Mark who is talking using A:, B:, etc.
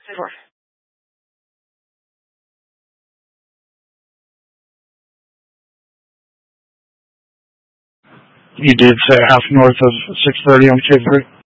A: Sure. You did say half north of 630 on Cape 3?